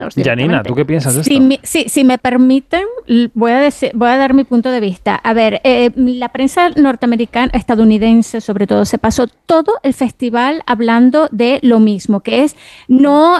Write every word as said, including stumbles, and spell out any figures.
Janina, ¿tú qué piensas de Si esto? me, si, si me permiten, l- voy a, decir- voy a dar mi punto de vista. A ver, eh, la prensa norteamericana, estadounidense sobre todo, se pasó todo el festival hablando de lo mismo, que es no